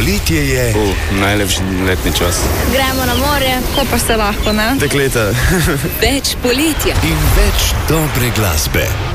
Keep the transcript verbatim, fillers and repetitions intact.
Poletje je uh, najlepši letni čas. Gremo na morje, ko pa se lahko, ne? Dekleta. Več poletja in več dobre glasbe.